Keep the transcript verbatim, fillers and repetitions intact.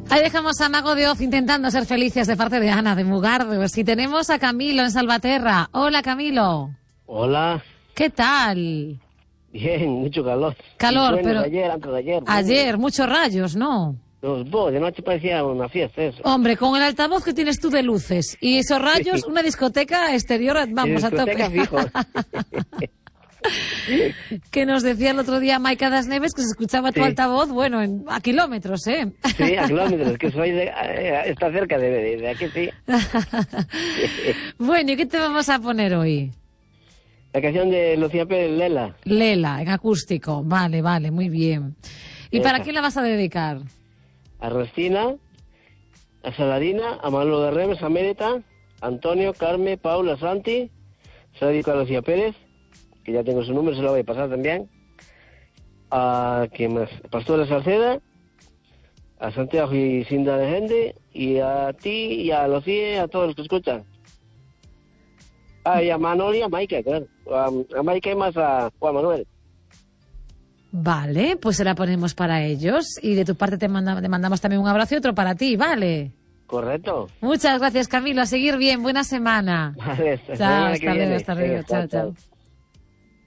Ahí dejamos a Mago de Oz intentando ser felices de parte de Ana, de Mugardos. Y tenemos a Camilo en Salvaterra. Hola, Camilo. Hola. ¿Qué tal? Bien, mucho calor. Calor, pero... Ayer, antes de ayer. Ayer, ¿no? Muchos rayos, ¿no? Los vos, de noche parecía una fiesta eso. Hombre, con el altavoz que tienes tú de luces y esos rayos, sí. Una discoteca exterior, vamos, discoteca a tope. Fijo. Que nos decía el otro día Maika Das Neves que se escuchaba tu sí. altavoz, bueno, en, a kilómetros, ¿eh? Sí, a kilómetros, que soy de, eh, está cerca de, de, de aquí, sí. Bueno, ¿y qué te vamos a poner hoy? La canción de Lucía Pérez, Lela. Lela, en acústico, vale, vale, muy bien. ¿Y Esa. para quién la vas a dedicar? A Restina, a Saladina, a Manolo de Remes, a Mérita, Antonio, Carmen, Paula, Santi, se la dedico a Lucía Pérez, que ya tengo su número, se lo voy a pasar también, a ¿quién más? Pastora Salceda, a Santiago y Cinda de Gente, y a ti, y a Lucía, a todos los que escuchan. Ah, y a Manoli y a Maika, claro. A, a Maika y más a Juan Manuel. Vale, pues se la ponemos para ellos. Y de tu parte te, manda, te mandamos también un abrazo y otro para ti, ¿vale? Correcto. Muchas gracias, Camilo. A seguir bien. Buena semana. Vale, chao, hasta luego, hasta luego. Chao, chao. chao.